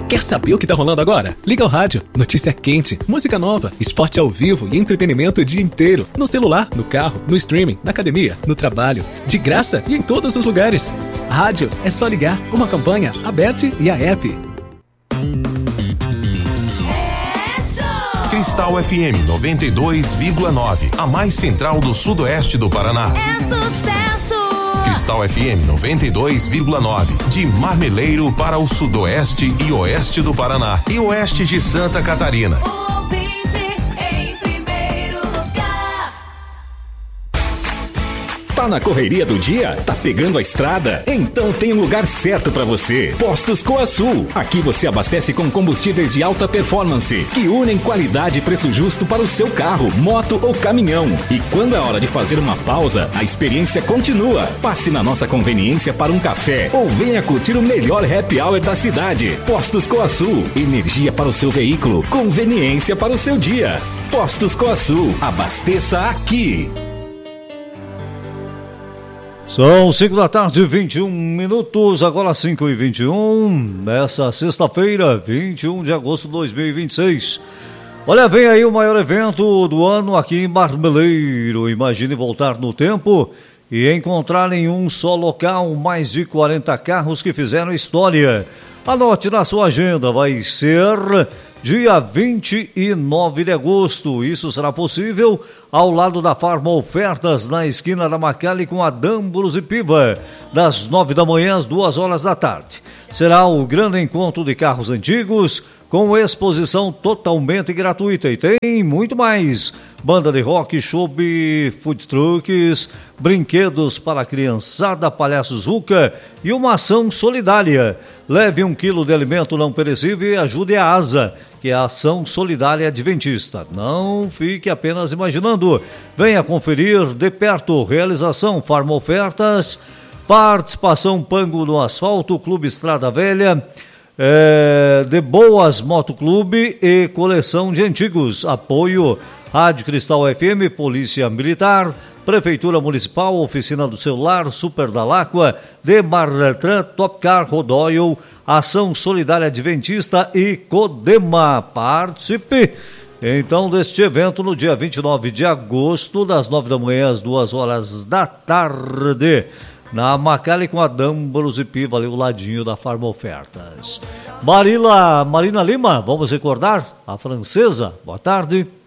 Quer saber o que tá rolando agora? Liga o rádio. Notícia quente, música nova, esporte ao vivo e entretenimento o dia inteiro. No celular, no carro, no streaming, na academia, no trabalho. De graça e em todos os lugares. Rádio é só ligar. Uma campanha aberta e a app. Cristal FM 92,9. A mais central do sudoeste do Paraná. É sucesso! Cristal FM 92,9. De Marmeleiro para o sudoeste e oeste do Paraná. E oeste de Santa Catarina. O ouvinte em primeiro lugar. Tá na correria do dia? Tá pegando a estrada? Então tem um lugar certo pra você. Postos Coasul. Aqui você abastece com combustíveis de alta performance, que unem qualidade e preço justo para o seu carro, moto ou caminhão. E quando é hora de fazer uma pausa, a experiência continua. Passe na nossa conveniência para um café ou venha curtir o melhor happy hour da cidade. Postos Coasul. Energia para o seu veículo, conveniência para o seu dia. Postos Coasul. Abasteça aqui. São 5 da tarde, 21 minutos, agora 5h21, nessa sexta-feira, 21 de agosto de 2026. Olha, vem aí o maior evento do ano aqui em Marmeleiro. Imagine voltar no tempo e encontrar em um só local mais de 40 carros que fizeram história. Anote na sua agenda, vai ser dia 29 de agosto. Isso será possível ao lado da Farma Ofertas, na esquina da Macali com a Dâmbulos e Piva, das 9 da manhã às 2 horas da tarde. Será o grande encontro de carros antigos, com exposição totalmente gratuita. E tem muito mais: banda de rock, chopp, food trucks, brinquedos para a criançada, palhaços Ruca e uma ação solidária. Leve 1 quilo de alimento não perecível e ajude a ASA, que é a Ação Solidária Adventista. Não fique apenas imaginando. Venha conferir de perto. Realização Farma Ofertas, participação Pango no Asfalto, Clube Estrada Velha, De Boas Motoclube e Coleção de Antigos. Apoio Rádio Cristal FM, Polícia Militar, Prefeitura Municipal, Oficina do Celular, Super Dalacqua, Demartran, Topcar, Rodoil, Ação Solidária Adventista e Codema. Participe então deste evento no dia 29 de agosto, das 9 da manhã às 2 horas da tarde, na Macali com a Dâmbulos e Piva, ali o ladinho da Farma Ofertas. Marina Lima, vamos recordar a francesa. Boa tarde.